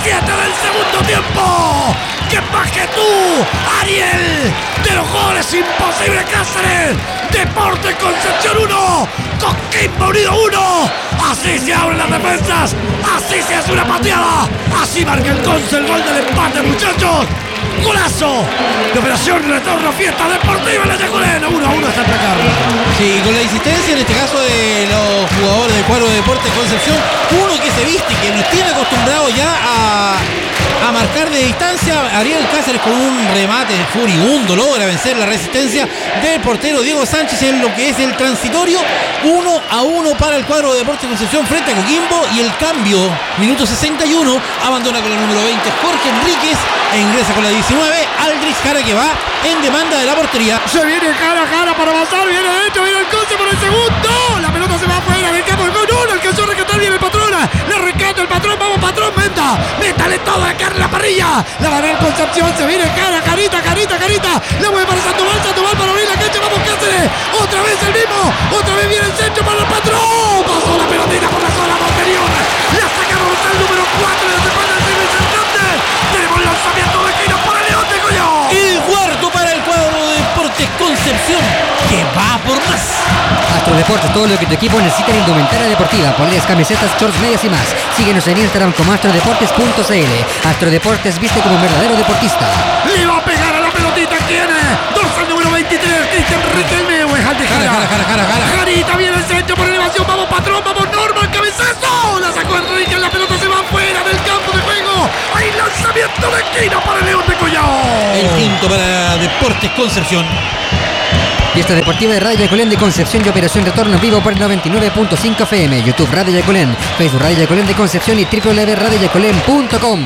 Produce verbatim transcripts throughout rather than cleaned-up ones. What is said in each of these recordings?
siete del segundo tiempo. ¡Qué más que tú, Ariel! De los goles imposibles Cáceres. Deportes Concepción uno, Coquimbo Unido uno. Así se abren las defensas, así se hace una pateada, así marca el Conce el gol del empate, muchachos. Golazo de Operación Retorno, fiesta deportiva en la Yaculena. uno a uno hasta el placar. Sí, con la insistencia en este caso de los jugadores del cuadro de Deportes Concepción, uno que se viste, que nos tiene acostumbrado ya a, a marcar de distancia. Ariel Cáceres con un remate furibundo logra vencer la resistencia del portero Diego Sánchez en lo que es el transitorio. uno a uno para el cuadro de Deportes Concepción frente a Coquimbo, y el cambio, minuto sesenta y uno, abandona con el número veinte Jorge Enríquez e ingresa con la diecinueve Aldrich Jara, que va en demanda de la portería. Se viene Jara, Jara para avanzar, viene adentro, viene el Conce por el segundo. La pelota se va afuera del campo del gol. No, no alcanzó a rescatar bien el patrón. Le rescata el patrón, vamos patrón, Menta. Métale todo a carne la parrilla. La va a ganar Concepción, se viene Jara, Carita, Carita, Carita. La mueve para Sandoval, Sandoval para abrir la cancha, vamos Cáceres. Otra vez el mismo, otra vez viene el centro para el patrón. Pasó la pelotita por la zona posterior. La sacaron hasta el número cuatro de la semana del representante. Tenemos el lanzamiento de Quino para León de Coyo. El cuarto para el cuadro de Deportes Concepción, que va por más. Astro Deportes, todo lo que tu equipo necesita en indumentaria deportiva, poleras, camisetas, shorts, medias y más. Síguenos en Instagram como astrodeportes punto c l. Astro Deportes, viste como un verdadero deportista. Le va a pegar a la pelotita, ¿quién es? Dorsal número veintitrés, Cristian Riquelme o es Alde Jara. Jara, Jara, Jara, Jara. Jarita viene el centro por elevación, vamos patrón, vamos Norma, el cabezazo. La sacó Enrique, la pelota se va fuera del campo de juego. Hay lanzamiento de esquina para León de Collao. El quinto para Deportes Concepción. Fiesta deportiva de Radio Yaculén de Concepción y Operación Retorno en vivo por el noventa y nueve punto cinco F M, YouTube Radio Yaculén, Facebook Radio Yaculén de Concepción y w w w punto radio yaculén punto com.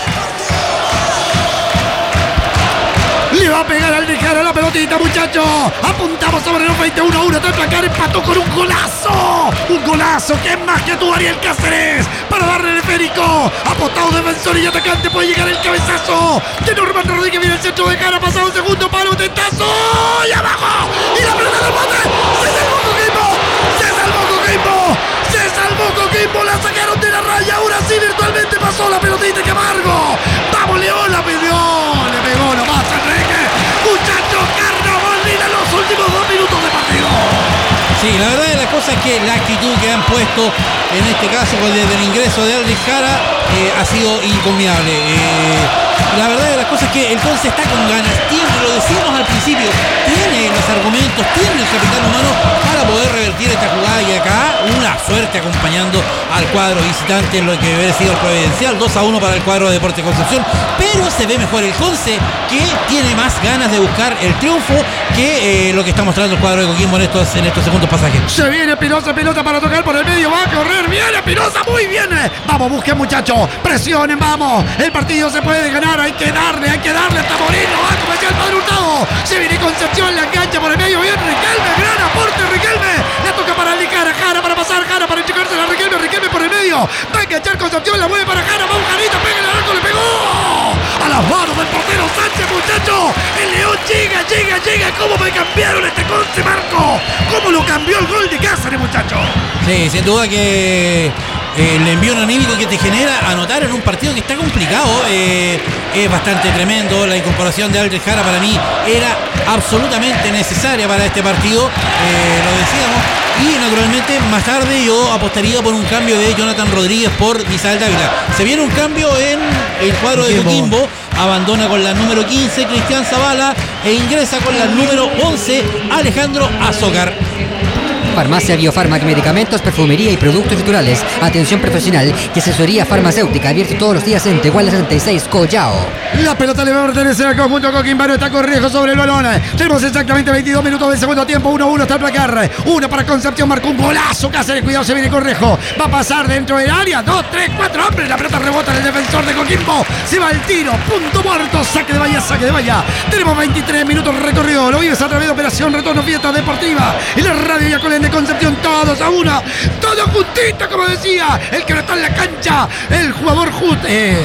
Le va a pegar al dejar a la pelotita, muchachos. Apuntamos sobre los veintiuno a uno. Está el placar, empató con un golazo. Un golazo. ¿Qué más que tú, Ariel Cáceres? Para darle el esférico. Apostado defensor y atacante. Puede llegar el cabezazo de Norman Rodríguez. Viene el centro de cara. Pasado un segundo palo. Tentazo. Y abajo. Y la pelota del bote. Se salvó Coquimbo. Se salvó Coquimbo. Se salvó Coquimbo. La sacaron de la raya. Ahora sí virtualmente pasó la pelotita. ¡Qué amargo! Vamos, León. La pidió. Le pegó nomás Enrique. Muchachos, carnaval en los últimos dos minutos de partido. Sí, la verdad de las cosas es que la actitud que han puesto en este caso desde el ingreso de Aldrich Jara eh, ha sido incomiable. Eh, la verdad de las cosas es que el Conce está con ganas, tiene, lo decíamos al principio, tiene los argumentos, tiene el capital humano para poder revertir esta jugada, y acá una suerte acompañando al cuadro visitante en lo que debe haber sido el Providencial. Dos a uno para el cuadro de Deportes Concepción, pero se ve mejor el Conce, que tiene más ganas de buscar el triunfo que eh, lo que está mostrando el cuadro de Coquimbo en estos, en estos segundos pasajes. Se viene Espinosa, pelota para tocar por el medio, va a correr, viene Espinosa, muy bien. Vamos, busquen, muchachos, presionen, vamos. El partido se puede ganar, hay que darle, hay que darle hasta morir, no va a comenzar el Padre Hurtado. Se viene Concepción, la engancha por el medio, bien Riquelme, gran aporte Riquelme. La toca para Jara, Jara para pasar, Jara para enchucarse a Riquelme, Riquelme por el medio. Va a enganchar Concepción, la mueve para Jara, va un Jarita, pega el arco, le pegó a las manos del portero Sánchez, muchachos. El León llega, llega, llega. ¿Cómo me cambiaron este Conce, Marco? ¿Cómo lo cambió el gol de Cáceres, muchachos? Sí, sin duda que el envío anímico que te genera anotar en un partido que está complicado eh, es bastante tremendo. La incorporación de Aldrich Jara para mí era absolutamente necesaria para este partido, eh, lo decíamos, y naturalmente más tarde yo apostaría por un cambio de Jonathan Rodríguez por Misael Dávila. Se viene un cambio en el cuadro de Coquimbo, abandona con la número quince Cristian Zavala e ingresa con la número once Alejandro Azócar. Farmacia Biofarmac, medicamentos, perfumería y productos naturales. Atención profesional y asesoría farmacéutica. Abierto todos los días en Tehuala setenta y seis, Collao. La pelota le va a pertenecer al conjunto coquimbano. Está Correjo sobre el balón. Tenemos exactamente veintidós minutos del segundo tiempo. uno a uno está el placar. Uno para Concepción. Marcó un golazo. Cáceres, cuidado, se viene Correjo. Va a pasar dentro del área. Dos, tres, cuatro hombres. La pelota rebota en el defensor de Coquimbo. Se va el tiro. Punto muerto. Saque de valla, saque de valla. Tenemos veintitrés minutos recorrido. Lo vives a través de Operación Retorno Fiesta Deportiva. Y la radio Yaculén de Concepción. Todos a una. Todo juntito, como decía. El que no está en la cancha. El jugador justo. Eh.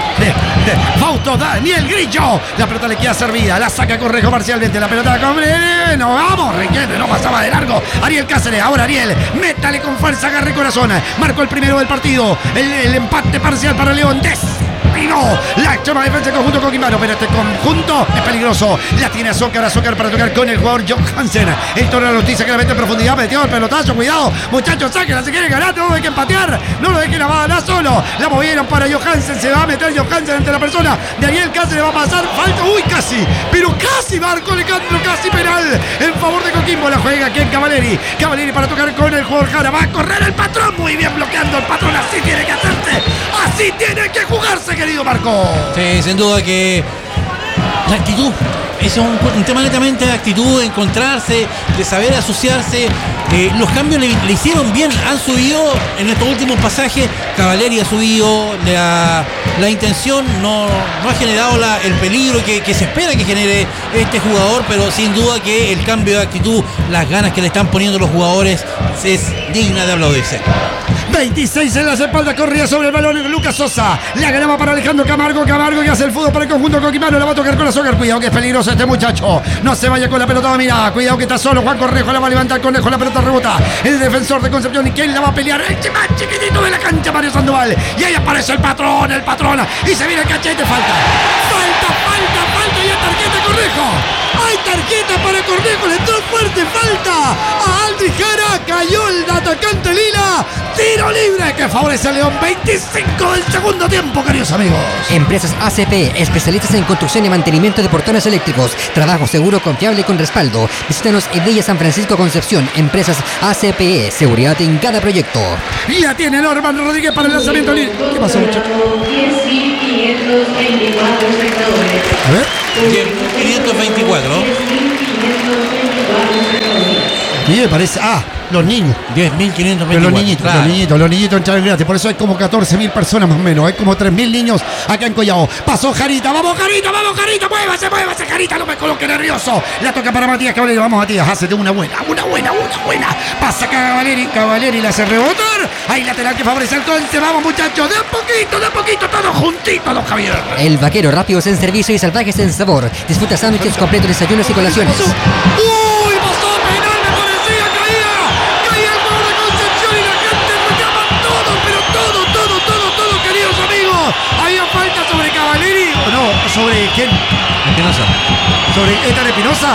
Fausto Daniel Grillo. La pelota le queda servida. La saca Correjo parcialmente. La pelota con. No vamos. Riquelme no pasaba de largo. Ariel Cáceres. Ahora Ariel. Métale con fuerza. Agarre corazón. Marcó el primero del partido. El, el empate parcial para León. Des. Trepinó la extrema defensa del conjunto coquimbano, pero este conjunto es peligroso. La tiene Azócar, Azócar para tocar con el jugador John Hansen. Esto era la noticia que la mete en profundidad, metió el pelotazo, cuidado, muchachos, sáquenla, se quiere ganar, no lo dejen patear, no lo dejen la va a ganar solo. La movieron para Johansen, se va a meter Johansen ante la persona de Ariel Cáceres, va a pasar, falta, uy, casi, pero casi marcó Alejandro, casi penal en favor de Coquimbo. La juega aquí en Cavaleri, Cavaleri para tocar con el jugador Jara, va a correr el patrón, muy bien bloqueando el patrón, así tiene que hacerse, así tiene que jugarse, querido Marco. Sí, sin duda que la actitud es un, un tema netamente de actitud, de encontrarse, de saber asociarse. Eh, los cambios le, le hicieron bien, han subido en estos últimos pasajes. Cavaleri ha subido, la, la intención no, no ha generado la, el peligro que, que se espera que genere este jugador, pero sin duda que el cambio de actitud, las ganas que le están poniendo los jugadores es digna de aplaudirse. veintiséis en las espaldas, corría sobre el balón Lucas Sosa, la ganaba para Alejandro Camargo, Camargo que hace el fútbol para el conjunto coquimano, la va a tocar con la Azócar, cuidado que es peligroso este muchacho, no se vaya con la pelota, mira, cuidado que está solo, Juan Cornejo la va a levantar, Cornejo, la pelota rebota, el defensor de Concepción, y quién la va a pelear, el más chiquitito de la cancha, Mario Sandoval, y ahí aparece el patrón, el patrón, y se viene el cachete, falta, falta, falta, falta, y hay tarjeta Cornejo, hay tarjeta para Cornejo, le entró fuerte, falta a Aldrich Jara, cayó el atacante Lila, tiro libre que favorece a León, veinticinco del segundo tiempo, queridos amigos. Empresas A C P, especialistas en construcción y mantenimiento de portones eléctricos, trabajo seguro, confiable y con respaldo. Visítanos en Villa San Francisco Concepción. Empresas A C P E, seguridad en cada proyecto. Y la tiene Norman Rodríguez para el lanzamiento. ¿Qué pasó, muchachos? A ver. diez mil quinientos veinticuatro. Y me parece. Ah, los niños. diez mil quinientos Pero veinticuatro. los niñitos, Claro. los niñitos, los niñitos entran gratis. Por eso hay como catorce mil personas más o menos. Hay como tres mil niños acá en Collao. Pasó Jarita, vamos Jarita, vamos Jarita, muévase, muévase Jarita, no me coloque nervioso. La toca para Matías Cavaleri, vamos Matías, hácete una buena, una buena, una buena. Pasa Cavaleri, Cavaleri la hace rebotar. Ahí lateral que favorece al Conce, vamos muchachos, de a poquito, de a poquito, todos juntitos, don Javier. El Vaquero, rápidos en servicio y salvajes en sabor. Disfruta sándwiches completos, desayunos y colaciones. Pasó. ¡Uy! Pasó penal, me parecía, caía. Caía el jugador de Concepción y la gente reclama todo, pero todo, todo, todo, todo, queridos amigos. Había falta sobre Cavaleri, o no, sobre quién, Espinosa. sobre Etan Espinosa.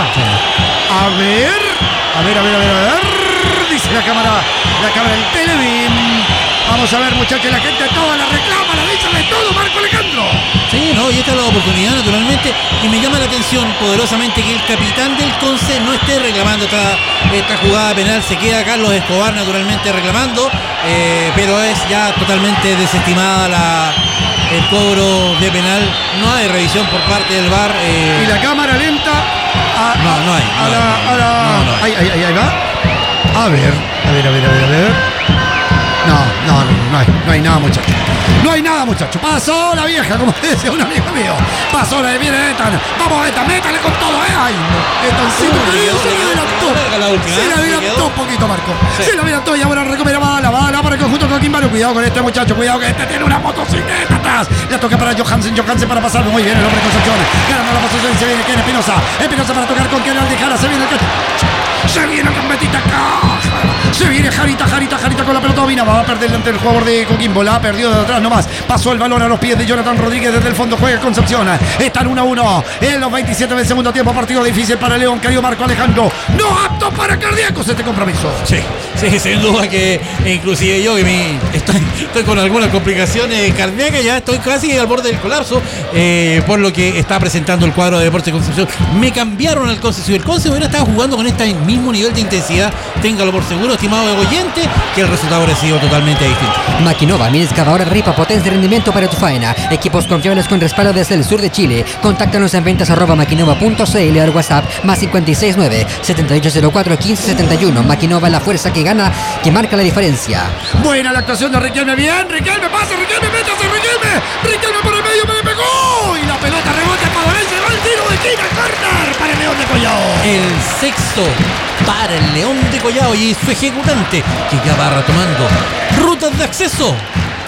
A ver, a ver, a ver, a ver, a ver, dice la cámara, la cámara del Televín. Vamos a ver, muchachos, la gente toda la reclama, la dice de todo, Marco Alejandro. Sí, no, y esta es la oportunidad naturalmente, y me llama la atención poderosamente que el capitán del Conce no esté reclamando esta, esta jugada penal. Se queda Carlos Escobar naturalmente reclamando, eh, pero es ya totalmente desestimada la, el cobro de penal. No hay revisión por parte del V A R. Eh, Y la cámara lenta a, No, no hay, a no la, hay, a la, no, no hay. ahí, ahí, ahí, ahí va. A ver, a ver, a ver, a ver, a ver. No, no, no, no hay, no hay nada, muchacho. No hay nada, muchacho. Pasó la vieja, como decía un amigo mío. Pasó la de viene Etan. Vamos, Etan, métale con todo, eh. Ay, no. Etancito, Uy, querido, quedó, se le quedó, adelantó. quedó la última, Se le ¿eh? adelantó Quedó. un poquito, Marco. Sí. Se le adelantó y ahora recupera bala, bala para el conjunto Coquimbano. Cuidado con este muchacho, cuidado que este tiene una motocicleta atrás. La toca para Johansen, Johansen para pasar. Muy bien, el hombre de Concepción. Ganando la posición, se viene Ken Espinosa. Espinosa para tocar con Ken Aldijara. Se viene el que... Se viene con Betita acá. Se viene Jarita, Jarita, Jarita con la pelota domina. Va a perder ante el jugador de Coquimbo. La perdió de atrás nomás. Pasó el balón a los pies de Jonathan Rodríguez desde el fondo. Juega Concepción. Están uno a uno en los veintisiete del segundo tiempo. Partido difícil para León. Querido Marco Alejandro. No apto para cardíacos este compromiso. Sí, sí, sin duda que inclusive yo que mi, estoy, estoy con algunas complicaciones cardíacas, ya estoy casi al borde del colapso, eh, por lo que está presentando el cuadro de Deportes Concepción. Me cambiaron al Conce. Si el Conce hubiera estado jugando con este mismo nivel de intensidad, téngalo por seguro, estimado oyente, que el resultado habría sido totalmente distinto. Maquinova, mini excavadora ripa, potencia y rendimiento para tu faena. Equipos confiables con respaldo desde el sur de Chile. Contáctanos en ventas arroba maquinova punto cl al WhatsApp más cinco seis nueve, siete ocho cero cuatro, uno cinco siete uno. Maquinova, la fuerza que gana, que marca la diferencia. Buena la actuación de Riquelme. Bien, Riquelme pasa, Riquelme, métase, Riquelme. Riquelme por el medio, me le pegó. Y la pelota rebota, favorece, va el tiro de esquina, corner para el León de Collao. El sexto para el León de Collao y su ejecutante, que ya va retomando rutas de acceso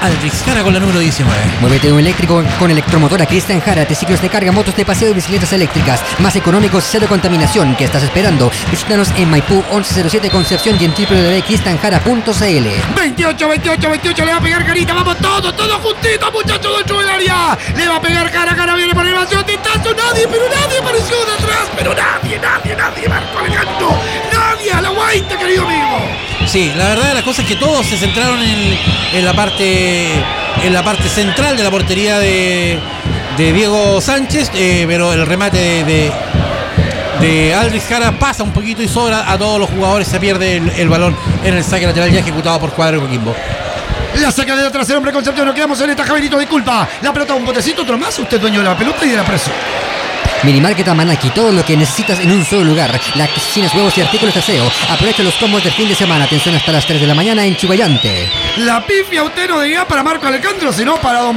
Aldrich Jara con la número diecinueve. Muévete un eléctrico con electromotora Cristian Jara, ciclos de carga, motos de paseo y bicicletas eléctricas, más económicos, cero contaminación. ¿Qué estás esperando? Visítanos en Maipú once cero siete Concepción y en w w w punto cristian jara punto c l. veintiocho, veintiocho, veintiocho, le va a pegar Carita, vamos todos, todos juntitos, muchachos, dentro del área. Le va a pegar Cara, Cara viene por elevación, tintazo, nadie, pero nadie apareció de atrás, pero nadie, nadie, nadie, Marco Alejandro, nadie a la guaita, querido amigo. Sí, la verdad de las cosas es que todos se centraron en, en la parte en la parte central de la portería de, de Diego Sánchez, eh, pero el remate de, de, de Aldrich Jara pasa un poquito y sobra a todos los jugadores, se pierde el, el balón en el saque lateral ya ejecutado por Cuadro de Coquimbo. La saca de atrás el hombre Concepción, nos quedamos en esta, Javierito, disculpa. La pelota, un botecito, otro más, usted dueño de la pelota y de la presión. Minimarket Amanaki, todo lo que necesitas en un solo lugar. Lactocinas, huevos y artículos de aseo. Aprovecha los combos del fin de semana. Atención hasta las tres de la mañana en Chuballante. La pifia usted no diría para Marco Alejandro, sino para don...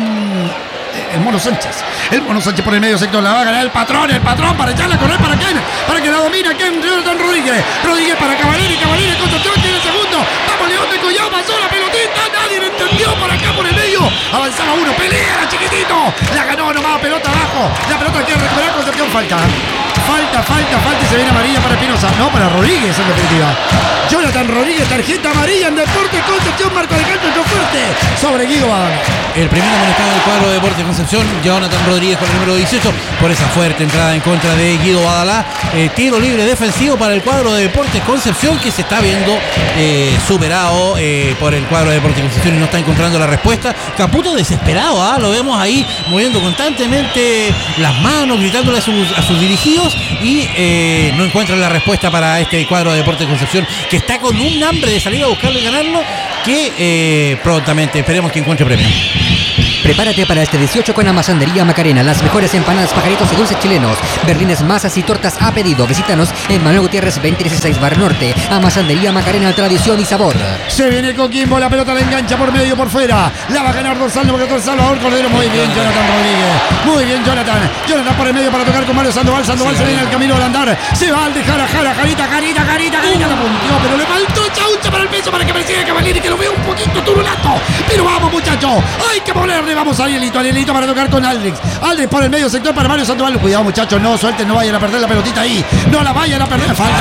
el Mono Sánchez. El Mono Sánchez por el medio sector. La va a ganar el patrón, el patrón para echarla a correr. ¿Para quién? Para que la domina. ¿Quién? Jonathan Rodríguez. Rodríguez para Cavalieri. Cavalieri Concepción tiene el segundo. Vamos, León de Collao. Pasó la pelotita. Nadie lo entendió por acá por el medio. Avanzaba uno. Pelea, chiquitito. La ganó nomás. Pelota abajo. La pelota quiere recuperar Concepción. Falta. Falta, falta, falta. Y se viene amarilla para Espinosa. No, para Rodríguez en definitiva. Jonathan Rodríguez. Tarjeta amarilla en Deportes Concepción. Marco Alejandro entró fuerte sobre Guido Badalá. El primer amonestado del cuadro de Deportes Concepción, Jonathan Rodríguez con el número dieciocho, por esa fuerte entrada en contra de Guido Badalá. Eh, tiro libre defensivo para el cuadro de Deportes Concepción, que se está viendo eh, superado eh, por el cuadro de Deportes Concepción y no está encontrando la respuesta. Caputo desesperado, ¿eh? Lo vemos ahí moviendo constantemente las manos, gritándole a sus, a sus dirigidos y eh, no encuentra la respuesta para este cuadro de Deportes Concepción, que está con un hambre de salir a buscarlo y ganarlo, que eh, prontamente esperemos que encuentre premio. Prepárate para este dieciocho con Amasandería Macarena, las mejores empanadas, pajaritos y dulces chilenos, berlines, masas y tortas a pedido. Visítanos en Manuel Gutiérrez veinte dieciséis Bar Norte. Amasandería Macarena, tradición y sabor. Se viene Coquimbo, la pelota la engancha por medio, por fuera. La va a ganar Dorsal, porque El Salvador Cordero. Muy bien, Jonathan Rodríguez. Muy bien, Jonathan. Jonathan por el medio para tocar con Mario Sandoval. Sandoval sí, se viene al camino al andar. Se va al dejar a Jara, Jarita, Carita, Carita, Carita. La puntió, pero le faltó chaucha para el peso para que persiga Cavalieri, que lo veo un poquito turulato. Pero vamos, muchachos. Hay que ponerle. Vamos a Arielito, Arielito para tocar con Aldrich. Aldrich por el medio sector para Mario Sandoval. Cuidado, muchachos, no suelten, no vayan a perder la pelotita ahí. No la vayan a perder. Falta.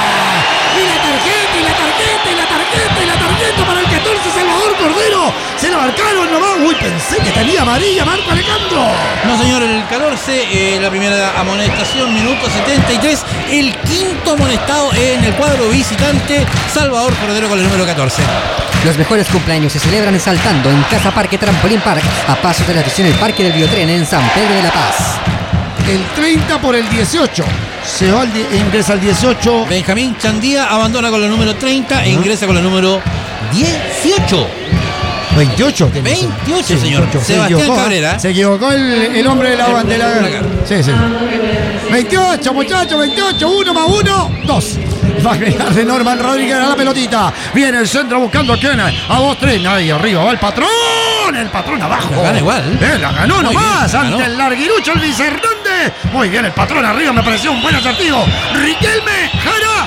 Y la tarjeta, y la tarjeta, y la tarjeta, y la tarjeta para el catorce Salvador Cordero. Se la marcaron nomás. Uy, pensé que tenía amarilla Marco Alejandro. No, señor, el catorce, eh, la primera amonestación, minuto setenta y tres. El quinto amonestado en el cuadro visitante, Salvador Cordero con el número catorce. Los mejores cumpleaños se celebran saltando en Casa Parque Trampolín Park, a pasos de la estación El Parque del Biotren en San Pedro de la Paz. El treinta por el dieciocho. Se va al di- ingresa al dieciocho. Benjamín Chandía abandona con el número treinta e ingresa con el número dieciocho. veintiocho. veintiocho, Sí, señor. veintiocho. Se Sebastián equivocó, Cabrera. Se equivocó el, el hombre de la bandera. Sí, sí. veintiocho, muchachos, veintiocho. Uno más uno, dos. Va a crear de Norman Rodríguez a la pelotita. Viene el centro buscando a quién. A dos, tres. Nadie arriba. Va el patrón. El patrón abajo. La gana igual. Eh, la ganó Muy nomás. bien, Ante ganó. el larguirucho, el Luis Hernández. Muy bien, el patrón arriba. Me pareció un buen acertijo. Riquelme, Jara.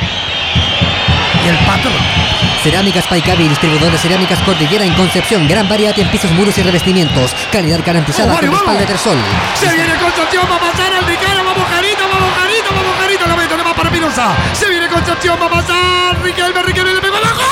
Y el patrón. Cerámicas Paicavi, distribuidor de cerámicas Cordillera en Concepción. Gran variedad en pisos, muros y revestimientos. Calidad garantizada Vamos, con Mario, respaldo de vamos. Tersol. Se viene Concepción, va a pasar al Ricardo, vamos Jarita, vamos Jarita, vamos Jarita, la meta, le va para Pinoza. Se viene Concepción, va a pasar Riquelme, Riquelme le pegó abajo.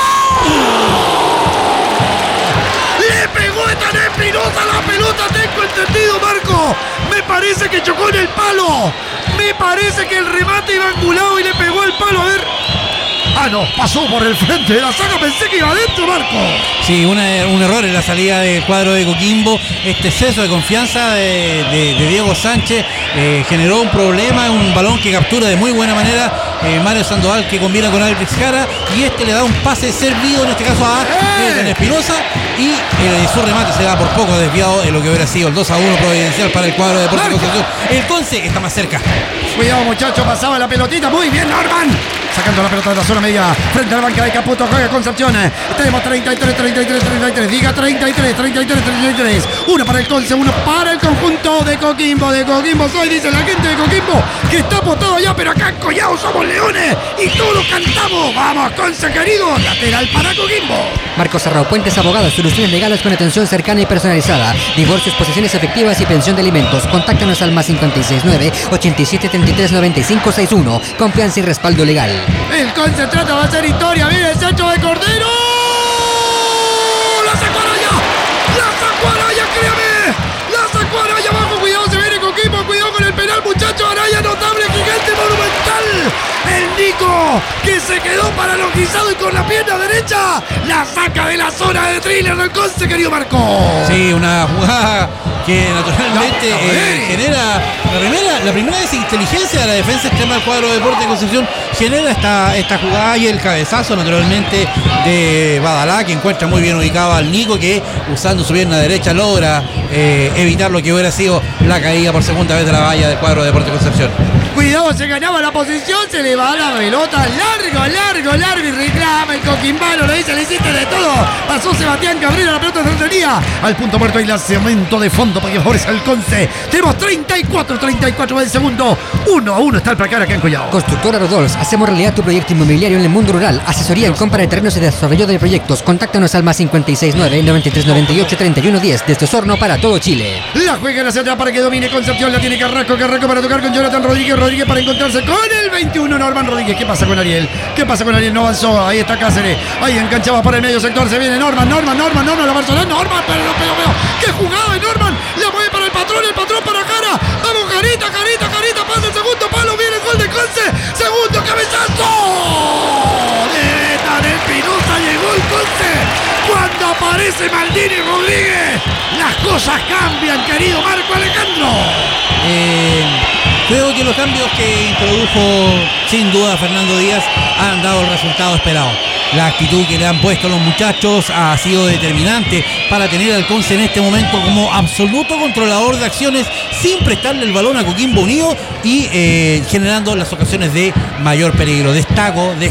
Le pegó esta Espinosa la pelota, tengo entendido, Marco. Me parece que chocó en el palo. Me parece que el remate iba angulado y le pegó el palo, a ver. Ah, no, pasó por el frente de la saga, pensé que iba adentro, Marco. Sí, una, un error en la salida del cuadro de Coquimbo. Este exceso de confianza de, de, de Diego Sánchez eh, generó un problema, un balón que captura de muy buena manera eh, Mario Sandoval, que combina con Aldrich Jara, y este le da un pase servido, en este caso a ¡Eh! Espinosa, y eh, su remate se da por poco desviado en lo que hubiera sido el dos a uno providencial para el cuadro de Deportes Concepción. El Conce está más cerca. Cuidado, muchachos, pasaba la pelotita. Muy bien, Norman. Sacando la pelota de la zona media. Frente a la banca de Caputo. Juega Concepción. Tenemos treinta y tres, treinta y tres, treinta y tres. Diga treinta y tres, treinta y tres, treinta y tres. Uno para el Conce, uno para el conjunto de Coquimbo. De Coquimbo soy, dice la gente de Coquimbo, que está apostado ya, pero acá en Collao somos leones y todos cantamos. Vamos, Conce querido, lateral para Coquimbo. Marcos Arrao Puentes Abogados, soluciones legales con atención cercana y personalizada. Divorcios, posesiones efectivas y pensión de alimentos. Contáctanos al más cinco seis nueve, ochenta y siete, treinta y tres, noventa y cinco sesenta y uno. Confianza y respaldo legal. El concentrado va a ser historia. Viene el centro de Cordero. ¡La sacó Araya! ¡La sacó Araya, créame! ¡La sacó Araya abajo! Cuidado, se viene Coquimbo. Cuidado con el penal, muchacho. Araya notable, gigante, monumental. El Nico, que se quedó paralizado y con la pierna derecha la saca de la zona de thriller del Conce, querido Marco. Sí, una jugada que naturalmente no, no, eh, genera la primera, la primera desinteligencia de la defensa extrema del cuadro de Deportes de Concepción. Genera esta, esta jugada y el cabezazo naturalmente de Badalá, que encuentra muy bien ubicado al Nico, que usando su pierna derecha logra eh, evitar lo que hubiera sido la caída por segunda vez de la valla del cuadro de Deportes de Concepción. Cuidado, se ganaba la posición, se le va la pelota, largo, largo, largo, y reclama el coquimbano, lo dice, le hiciste de todo. Pasó Sebastián Cabrera, la pelota se entretenía al punto muerto y lanzamiento de fondo para que favorece al Conce. Tenemos treinta y cuatro, treinta y cuatro del segundo, uno a uno está el placar acá en Collao. Constructora Rodolfo, hacemos realidad tu proyecto inmobiliario en el mundo rural. Asesoría en compra de terrenos y desarrollo de proyectos. Contáctanos al más cincuenta y seis nueve, noventa y tres, noventa y ocho, treinta y uno diez, desde Osorno para todo Chile. La juega hacia atrás para que domine Concepción, la tiene Carrasco, Carrasco para tocar con Jonathan Rodríguez, Rodríguez para encontrarse con el veintiuno, Norman Rodríguez. ¿Qué pasa con Ariel? ¿Qué pasa con Ariel? No avanzó, ahí está Cáceres, ahí enganchaba para el medio sector, se viene Norman, Norman, Norman, Norman, la Barcelona, Norman, pero, pero, pero, qué jugada de Norman, la mueve para el patrón, el patrón para Jara, vamos Jarita, Jarita, Jarita, pasa el segundo palo, viene el gol de Conce, segundo cabezazo, de Tan Espinosa llegó el Conce, cuando aparece Maldini Rodríguez, las cosas cambian, querido Marco Alejandro. Eh... Creo que los cambios que introdujo sin duda Fernando Díaz han dado el resultado esperado. La actitud que le han puesto los muchachos ha sido determinante para tener al Conce en este momento como absoluto controlador de acciones, sin prestarle el balón a Coquimbo Unido y eh, generando las ocasiones de mayor peligro. Destaco,